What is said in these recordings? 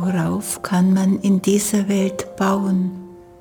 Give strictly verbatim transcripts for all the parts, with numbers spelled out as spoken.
Worauf kann man in dieser Welt bauen?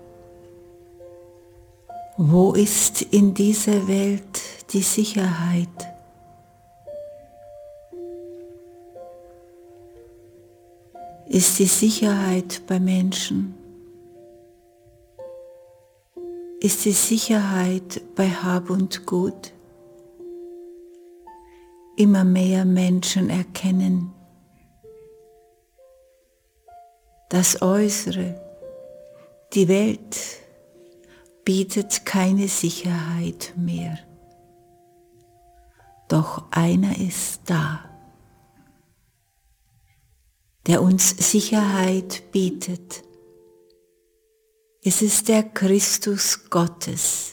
Wo ist in dieser Welt die Sicherheit? Ist die Sicherheit bei Menschen? Ist die Sicherheit bei Hab und Gut? Immer mehr Menschen erkennen, das Äußere, die Welt bietet keine Sicherheit mehr. Doch einer ist da, der uns Sicherheit bietet. Es ist der Christus Gottes,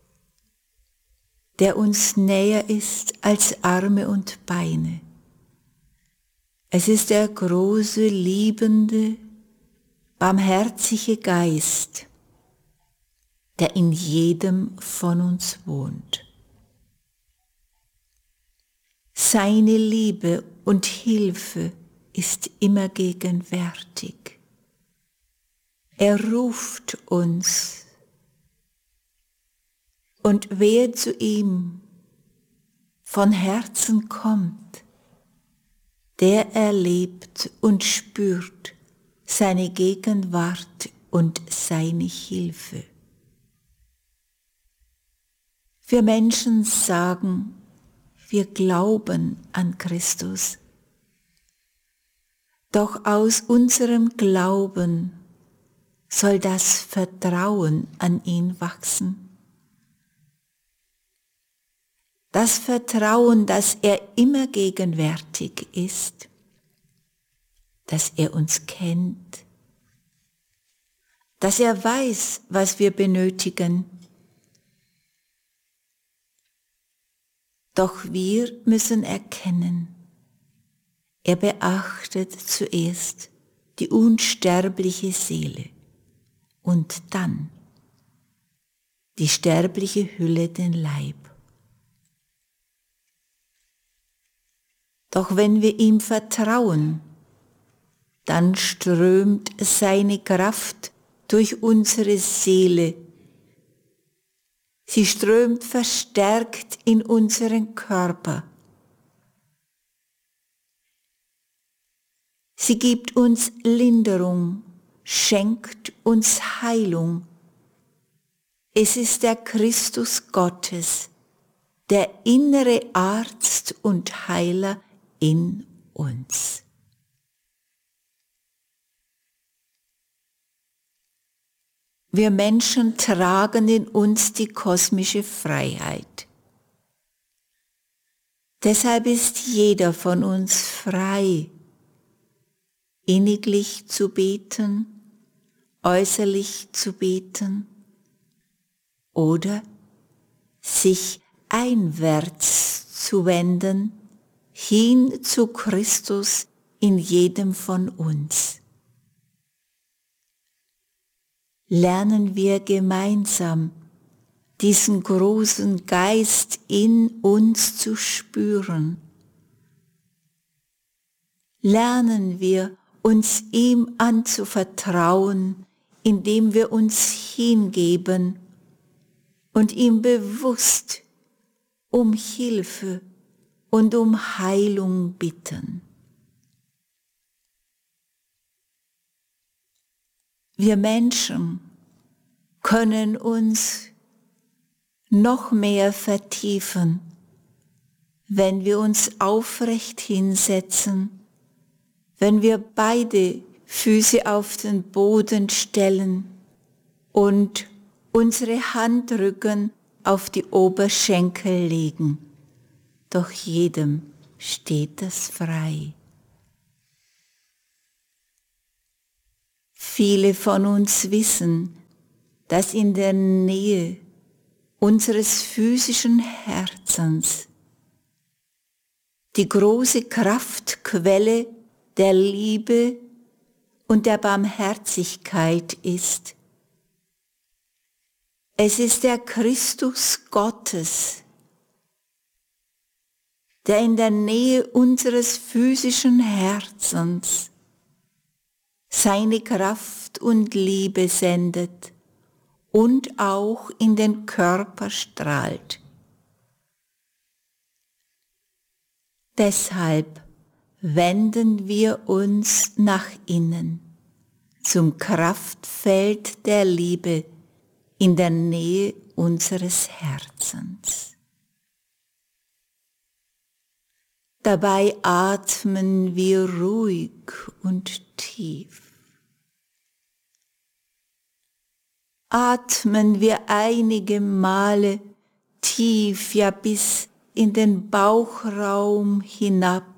der uns näher ist als Arme und Beine. Es ist der große, liebende, barmherzige Geist, der in jedem von uns wohnt. Seine Liebe und Hilfe ist immer gegenwärtig. Er ruft uns, und wer zu ihm von Herzen kommt, der erlebt und spürt seine Gegenwart und seine Hilfe. Wir Menschen sagen, wir glauben an Christus. Doch aus unserem Glauben soll das Vertrauen an ihn wachsen. Das Vertrauen, dass er immer gegenwärtig ist, dass er uns kennt, dass er weiß, was wir benötigen. Doch wir müssen erkennen, er beachtet zuerst die unsterbliche Seele und dann die sterbliche Hülle, den Leib. Doch wenn wir ihm vertrauen, dann strömt seine Kraft durch unsere Seele. Sie strömt verstärkt in unseren Körper. Sie gibt uns Linderung, schenkt uns Heilung. Es ist der Christus Gottes, der innere Arzt und Heiler in uns. Wir Menschen tragen in uns die kosmische Freiheit. Deshalb ist jeder von uns frei, inniglich zu beten, äußerlich zu beten oder sich einwärts zu wenden, hin zu Christus in jedem von uns. Lernen wir gemeinsam diesen großen Geist in uns zu spüren. Lernen wir uns ihm anzuvertrauen, indem wir uns hingeben und ihm bewusst um Hilfe und um Heilung bitten. Wir Menschen können uns noch mehr vertiefen, wenn wir uns aufrecht hinsetzen, wenn wir beide Füße auf den Boden stellen und unsere Handrücken auf die Oberschenkel legen. Doch jedem steht das frei. Viele von uns wissen, dass in der Nähe unseres physischen Herzens die große Kraftquelle der Liebe und der Barmherzigkeit ist. Es ist der Christus Gottes, der in der Nähe unseres physischen Herzens seine Kraft und Liebe sendet und auch in den Körper strahlt. Deshalb wenden wir uns nach innen, zum Kraftfeld der Liebe in der Nähe unseres Herzens. Dabei atmen wir ruhig und tief. Atmen wir einige Male tief, ja bis in den Bauchraum hinab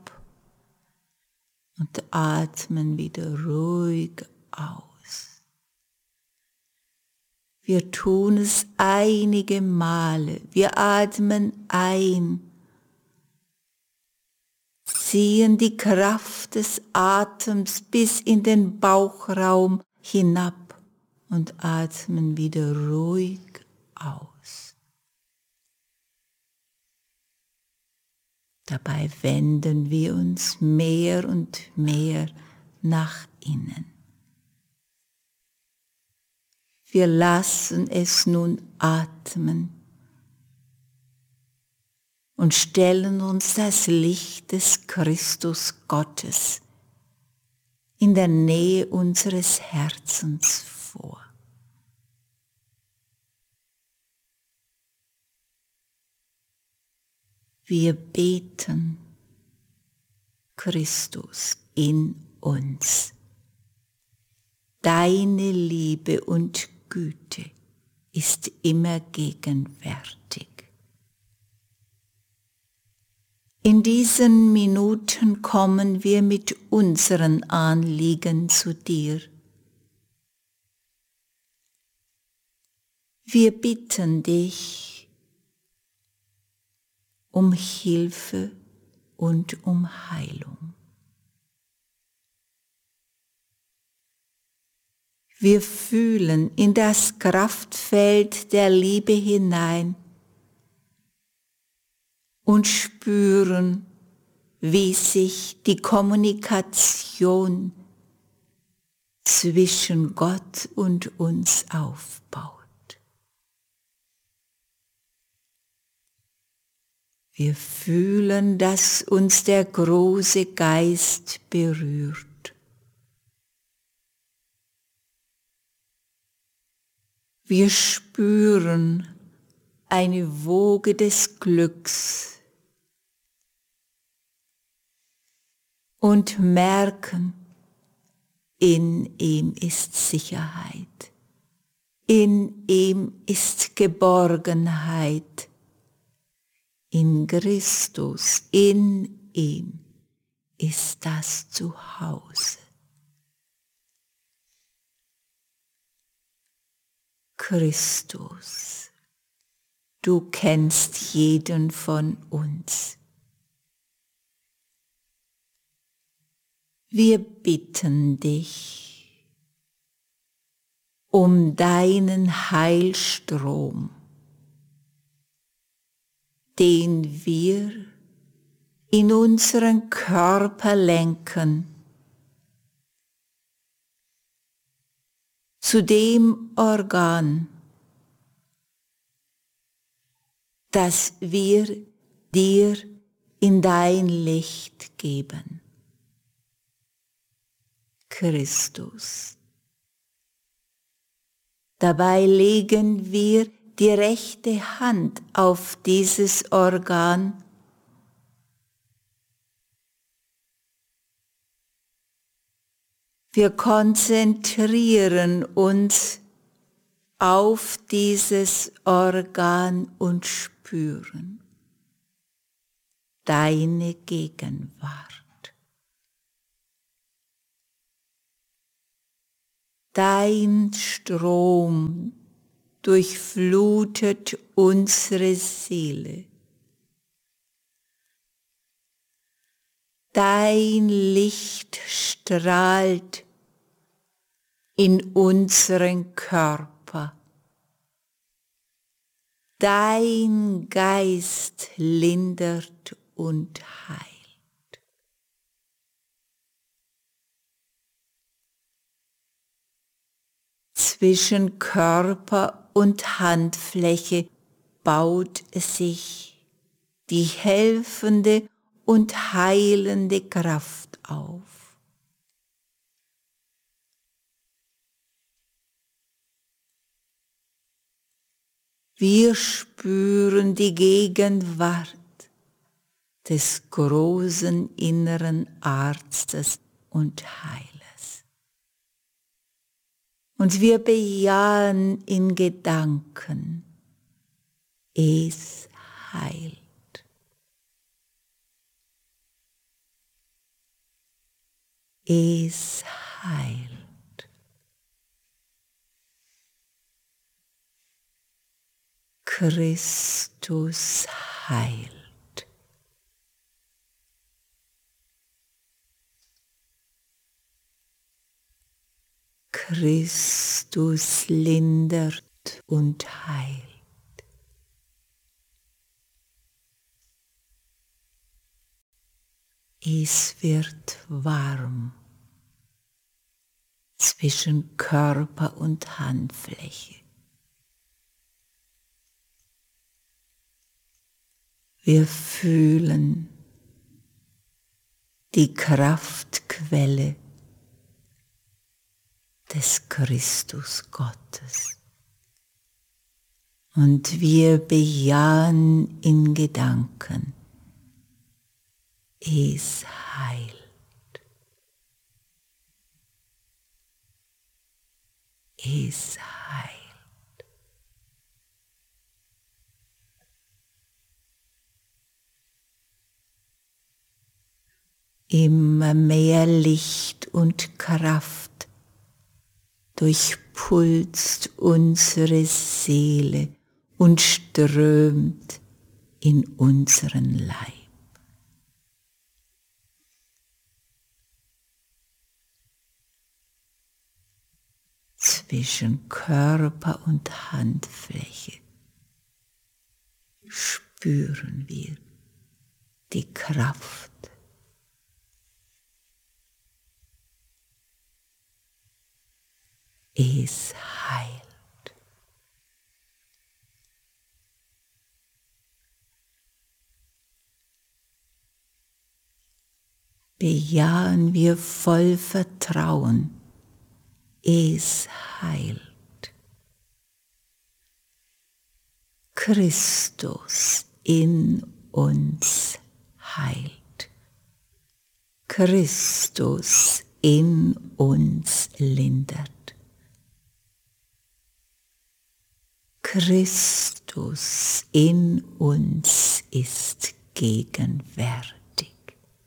und atmen wieder ruhig aus. Wir tun es einige Male. Wir atmen ein, ziehen die Kraft des Atems bis in den Bauchraum hinab und atmen wieder ruhig aus. Dabei wenden wir uns mehr und mehr nach innen. Wir lassen es nun atmen und stellen uns das Licht des Christus Gottes in der Nähe unseres Herzens vor. Wir beten, Christus in uns. Deine Liebe und Güte ist immer gegenwärtig. In diesen Minuten kommen wir mit unseren Anliegen zu dir. Wir bitten dich um Hilfe und um Heilung. Wir fühlen in das Kraftfeld der Liebe hinein und spüren, wie sich die Kommunikation zwischen Gott und uns aufbaut. Wir fühlen, dass uns der große Geist berührt. Wir spüren eine Woge des Glücks und merken, in ihm ist Sicherheit, in ihm ist Geborgenheit, in Christus, in ihm ist das Zuhause. Christus, du kennst jeden von uns. Wir bitten dich um deinen Heilstrom, den wir in unseren Körper lenken, zu dem Organ, das wir dir in dein Licht geben. Christus. Dabei legen wir die rechte Hand auf dieses Organ Wir konzentrieren uns auf dieses Organ und spüren deine Gegenwart. Dein Strom durchflutet unsere Seele. Dein Licht strahlt in unseren Körper. Dein Geist lindert und heilt. Zwischen Körper und Handfläche baut sich die helfende und heilende Kraft auf. Wir spüren die Gegenwart des großen inneren Arztes und Heilers. Und wir bejahen in Gedanken, es heilt. Es heilt. Christus heilt. Christus lindert und heilt. Es wird warm zwischen Körper und Handfläche. Wir fühlen die Kraftquelle des Christus Gottes. Und wir bejahen in Gedanken, es heilt. Es heilt. Immer mehr Licht und Kraft durchpulst unsere Seele und strömt in unseren Leib. Zwischen Körper und Handfläche spüren wir die Kraft. Es heilt. Bejahen wir voll Vertrauen, es heilt. Christus in uns heilt. Christus in uns lindert. Christus in uns ist gegenwärtig.